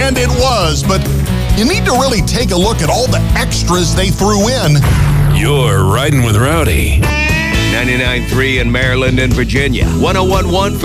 And it was, but you need to really take a look at all the extras they threw in. You're riding with Rowdy. 99.3 in Maryland and Virginia. 101.1 for